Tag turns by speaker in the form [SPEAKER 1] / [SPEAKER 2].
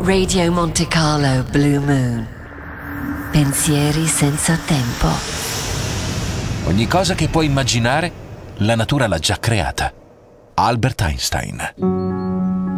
[SPEAKER 1] Radio Monte Carlo Blue Moon. Pensieri senza tempo.
[SPEAKER 2] Ogni cosa che puoi immaginare, la natura l'ha già creata. Albert Einstein.